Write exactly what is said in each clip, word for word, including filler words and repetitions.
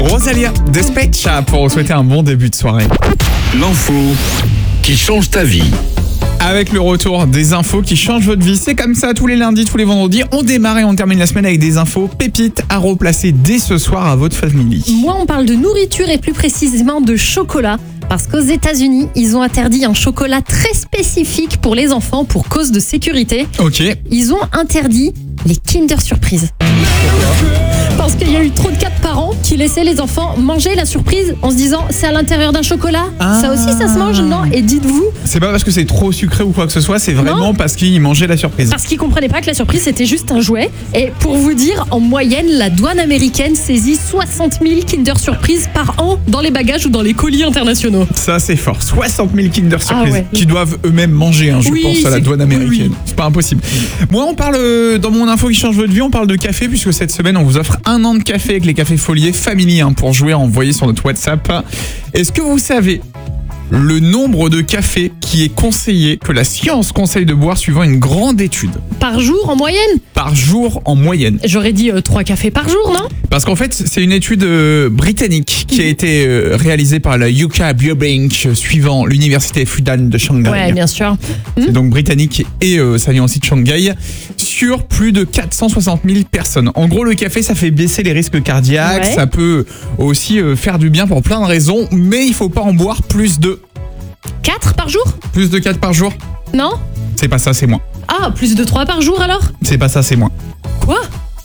Rosalia Despecha pour vous souhaiter un bon début de soirée. L'info qui change ta vie. Avec le retour des infos qui changent votre vie. C'est comme ça tous les lundis, tous les vendredis. On démarre et on termine la semaine avec des infos pépites à replacer dès ce soir à votre famille. Moi, on parle de nourriture et plus précisément de chocolat. Parce qu'aux États-Unis, ils ont interdit un chocolat très spécifique pour les enfants pour cause de sécurité. Ok. Ils ont interdit les Kinder Surprise. Parce qu'il y a eu trop de cas de parents qui laissaient les enfants manger la surprise en se disant c'est à l'intérieur d'un chocolat. Ah. Ça aussi, ça se mange, non? Et dites-vous, C'est pas parce que c'est trop sucré ou quoi que ce soit, c'est vraiment Non. parce qu'ils mangeaient la surprise. parce qu'ils comprenaient pas que la surprise c'était juste un jouet. Et pour vous dire, en moyenne, la douane américaine saisit soixante mille Kinder Surprise par an dans les bagages ou dans les colis internationaux. Ça, c'est fort. soixante mille Kinder Surprise Ah ouais. qui doivent eux-mêmes manger, hein, je Oui, pense, à la c'est- douane américaine. oui. C'est pas impossible. Moi, on parle, euh, dans mon info qui change votre vie, on parle de café, puisque cette semaine, on vous offre un an de café avec les cafés Folier Family, hein, pour jouer, envoyer sur notre WhatsApp. Est-ce que vous savez le nombre de cafés qui est conseillé, que la science conseille de boire suivant une grande étude, Par jour, en moyenne? par jour en moyenne? J'aurais dit euh, trois cafés par jour, non? Parce qu'en fait, c'est une étude euh, britannique qui a été euh, réalisée par la U K Biobank, euh, suivant l'université Fudan de Shanghai. Ouais, bien sûr. C'est donc britannique et euh, ça vient aussi de Shanghai, sur plus de quatre cent soixante mille personnes. En gros, le café, ça fait baisser les risques cardiaques, Ouais. ça peut aussi euh, faire du bien pour plein de raisons, mais il faut pas en boire plus de quatre par jour? plus de quatre par jour. Non? C'est pas ça, c'est moins. Ah, plus de trois par jour alors? C'est pas ça, c'est moins. Quoi?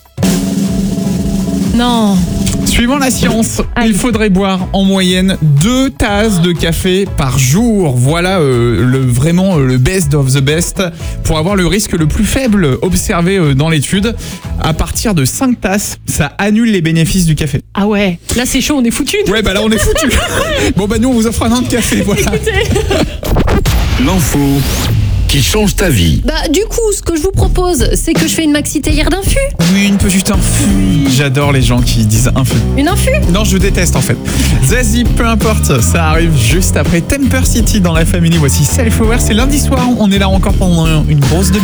Non. Suivant la science, Aïe. il faudrait boire en moyenne deux tasses de café par jour. Voilà euh, le, vraiment euh, le best of the best pour avoir le risque le plus faible observé euh, dans l'étude. À partir de cinq tasses, ça annule les bénéfices du café. Ah ouais, là c'est chaud, on est foutus. Ouais, bah là on est foutu. Bon bah nous on vous offre un an de café, voilà. L'info qui change ta vie. Bah du coup, ce que je vous propose, c'est que je fais une maxi théière d'infus. Oui, une petite infus. J'adore les gens qui disent infus. Une infus? Non, je déteste en fait. Zazie, peu importe, ça arrive juste après Temper City dans la famille. Voici Self Aware, c'est lundi soir, on est là encore pendant une grosse demi